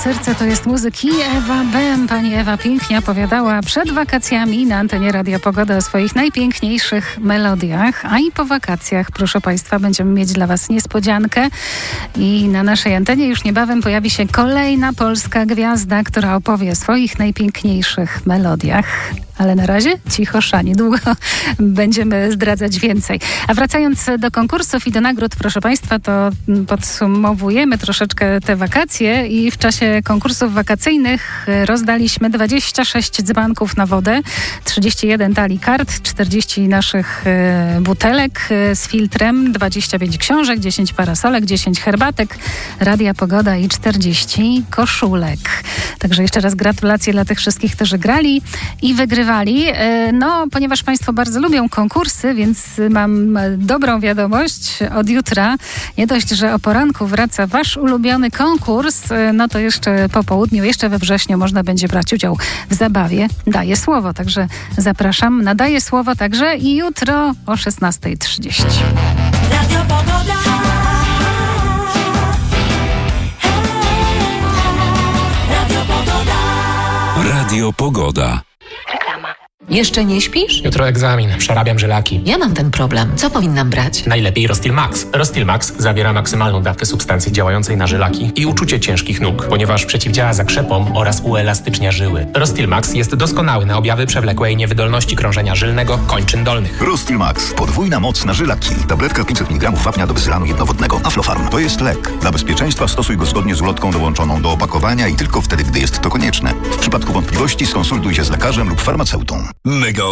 serce to jest muzyki. Ewa Bem, pani Ewa pięknie opowiadała przed wakacjami na antenie Radia Pogoda o swoich najpiękniejszych melodiach, a i po wakacjach, proszę państwa, będziemy mieć dla was niespodziankę i na naszej antenie już niebawem pojawi się kolejna polska gwiazda, która opowie o swoich najpiękniejszych melodiach. Ale na razie cicho, niedługo będziemy zdradzać więcej. A wracając do konkursów i do nagród, proszę państwa, to podsumowujemy troszeczkę te wakacje i w czasie konkursów wakacyjnych rozdaliśmy 26 dzbanków na wodę, 31 talii kart, 40 naszych butelek z filtrem, 25 książek, 10 parasolek, 10 herbatek, Radia Pogoda i 40 koszulek. Także jeszcze raz gratulacje dla tych wszystkich, którzy grali i wygrywali. No, ponieważ państwo bardzo lubią konkursy, więc mam dobrą wiadomość. Od jutra, nie dość, że o poranku wraca wasz ulubiony konkurs, no to jeszcze po południu, jeszcze we wrześniu można będzie brać udział w zabawie Daję Słowo. Także zapraszam na Daję Słowo także i jutro o 16:30. Radio Pogoda. Radio Pogoda. Radio Pogoda. Reklama. Jeszcze nie śpisz? Jutro egzamin, przerabiam żylaki. Ja mam ten problem. Co powinnam brać? Najlepiej Rostil Max. Rostil Max zawiera maksymalną dawkę substancji działającej na żylaki i uczucie ciężkich nóg, ponieważ przeciwdziała zakrzepom oraz uelastycznia żyły. Rostil Max jest doskonały na objawy przewlekłej niewydolności krążenia żylnego kończyn dolnych. Rostil Max. Podwójna moc na żylaki. Tabletka 500 mg wapnia do bezylanu jednowodnego. Aflofarm. To jest lek. Dla bezpieczeństwa stosuj go zgodnie z ulotką dołączoną do opakowania i tylko wtedy, gdy jest to konieczne. W przypadku wątpliwości skonsultuj się z lekarzem lub farmaceutą. Mega